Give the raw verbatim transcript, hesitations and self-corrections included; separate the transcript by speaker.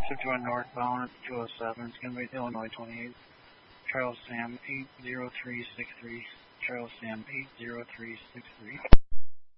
Speaker 1: Subject one northbound at two oh seven. It's going to be Illinois twenty-eight. Charles Sam eight zero three six three. Charles Sam eight zero three six three.